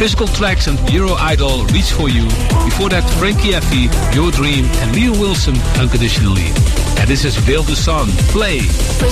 Physical Tracks and Euro Idol, Reach For You. Before that, Frankie Effie, Your Dream, and Leo Wilson, Unconditionally. And this is Veil the Sun, Play.